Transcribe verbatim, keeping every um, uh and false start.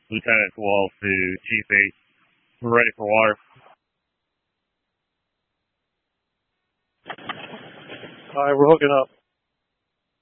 Lieutenant Kowal to Chief eight. We're ready for water. All right, we're hooking up.